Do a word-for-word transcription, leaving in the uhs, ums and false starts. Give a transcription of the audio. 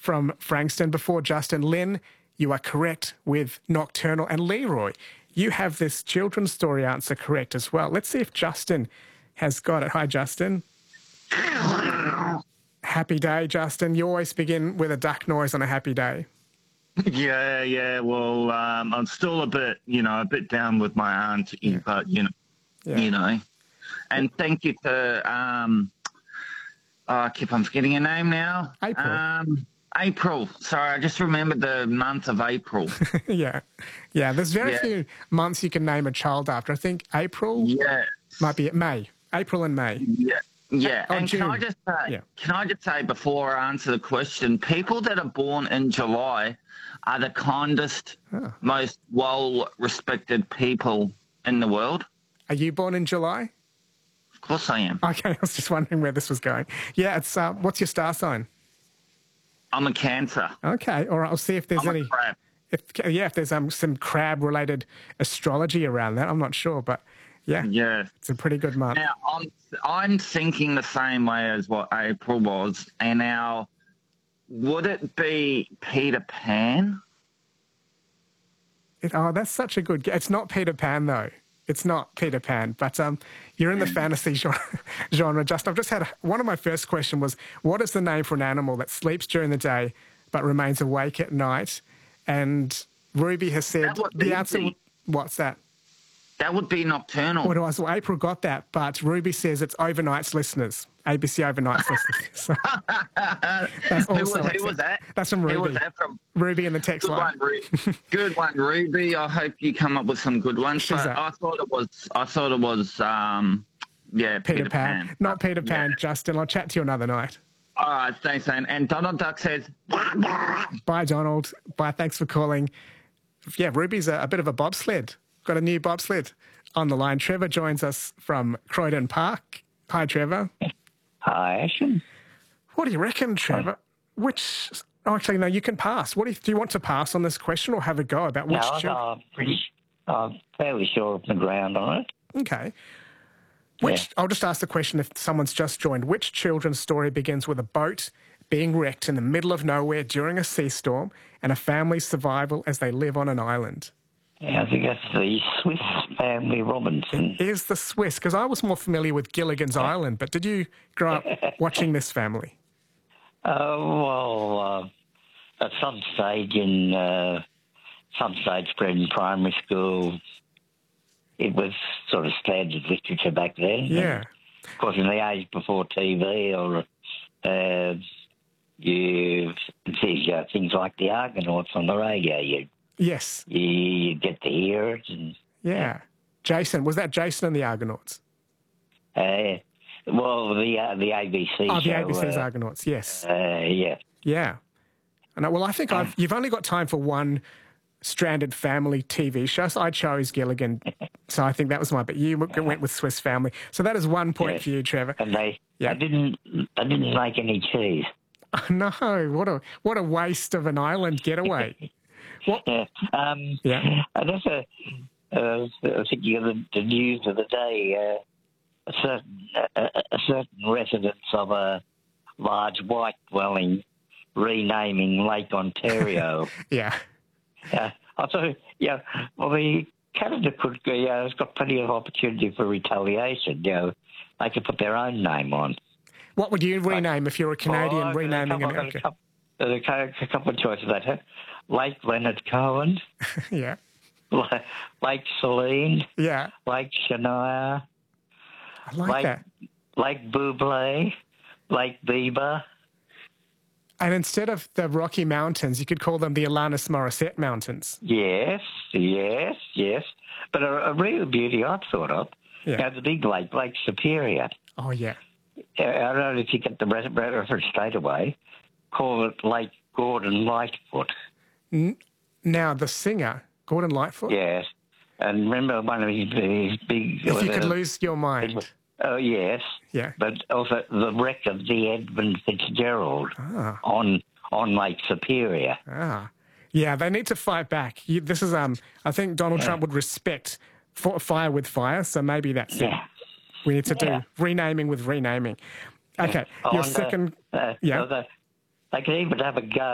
from Frankston. Before Justin, Lynn, you are correct with nocturnal. And Leroy, you have this children's story answer correct as well. Let's see if Justin has got it. Hi, Justin. Happy day, Justin. You always begin with a duck noise on a happy day. Yeah, yeah. Well, um, I'm still a bit, you know, a bit down with my aunt, Yeah. but you know, Yeah. you know. And thank you to, um, oh, I keep on forgetting her name now. April. Um, April. Sorry, I just remembered the month of April. yeah. Yeah, there's very Yeah. few months you can name a child after. I think April Yeah, might be May. April and May. yeah, yeah. Oh, and can I June. just say, Yeah. can I just say before I answer the question, people that are born in July are the kindest, Oh. most well-respected people in the world. Are you born in July? Of course I am. Okay, I was just wondering where this was going. Yeah, it's uh, what's your star sign? I'm a Cancer. Okay, all right. I'll see if there's I'm any. a crab. If, yeah, if there's um, some crab-related astrology around that, I'm not sure, but yeah, Yeah. it's a pretty good month. Now, I'm, I'm thinking the same way as what April was. And now, would it be Peter Pan? It, oh, that's such a good. g- It's not Peter Pan though. It's not Peter Pan, but um, you're in the fantasy genre. genre. Just I've just had a, one of my first question was, what is the name for an animal that sleeps during the day but remains awake at night? And Ruby has said That would the be answer. easy. What's that? That would be Nocturnal. What was? Well, April got that, but Ruby says it's Overnight's listeners. A B C Overnight's listeners. So that's Who was, also who was that? That's from Who was Ruby. that from? Ruby in the text Good line. one, Ruby. Good one, Ruby. I hope you come up with some good ones. She's But a- I thought it was. I thought it was. Um, yeah, Peter, Pan. Pan. Not Peter Pan, Yeah. Justin. I'll chat to you another night. All right, thanks, Anne. And Donald Duck says, Bye, Donald. Bye. Thanks for calling. Yeah, Ruby's a, a bit of a bobsled. Got a new bobsled on the line. Trevor joins us from Croydon Park. Hi, Trevor. Hi, Ashton. What do you reckon, Trevor? Which? Oh, actually, no. You can pass. What do you, do you want to pass on this question or have a go about which? No, chil- no, I'm pretty, I'm fairly sure of the ground on it. Okay. Which? I'll just ask the question if someone's just joined. Which children's story begins with a boat being wrecked in the middle of nowhere during a sea storm and a family's survival as they live on an island? Yeah, I think that's the Swiss Family Robinson. Is the Swiss, because I was more familiar with Gilligan's Island, but did you grow up watching this family? Uh, well, uh, at some stage in uh, some stage in primary school, it was sort of standard literature back then. Yeah. Of course, in the age before T V or uh, you see uh, things like the Argonauts on the radio, you Yes. you, you get to hear it and. Yeah. Jason, was that Jason and the Argonauts? Uh, well, the uh, the A B C Oh, show. the A B C's uh, Argonauts, yes. uh, yeah. Yeah. And I, well, I think I've, you've only got time for one stranded family T V show, so I chose Gilligan. So I think that was my, but you went with Swiss Family. So that is one point Yeah. for you, Trevor. And they, Yeah. they didn't, they didn't make any cheese. Oh, no, what a what a waste of an island getaway. What? Yeah. Um, Yeah. And that's a, uh, I think you got the, the news of the day. Uh, a certain, a, a certain residents of a large white dwelling renaming Lake Ontario. Yeah. Yeah, I thought, yeah, well, the Canada could, yeah, has got plenty of opportunity for retaliation. You know, they could put their own name on. What would you rename if you're a Canadian Oh, there's a renaming couple- an... there's a Okay. couple- There's a cou- a couple of choices that huh? Lake Leonard Cohen, Yeah. Lake Celine, Yeah. Lake Shania, I like Lake, that. Lake Buble, Lake Bieber. And instead of the Rocky Mountains, you could call them the Alanis Morissette Mountains. Yes, yes, yes. But a, a real beauty I've thought of, Yeah. you know, the big lake, Lake Superior. Oh, yeah. Uh, I don't know if you get the re- reference straight away. Call it Lake Gordon Lightfoot. N- now, the singer, Gordon Lightfoot. Yes. And remember one of his, his big... If you could uh, lose your mind. Oh, yes. Yeah. But also the wreck of the Edmund Fitzgerald Ah. on on Lake Superior. Ah. Yeah, they need to fight back. You, this is, um. I think Donald Trump would respect for, fire with fire, so maybe that's it. Yeah. We need to do Yeah. renaming with renaming. Okay, I your wonder, second... Uh, yeah. so the- they could even have a go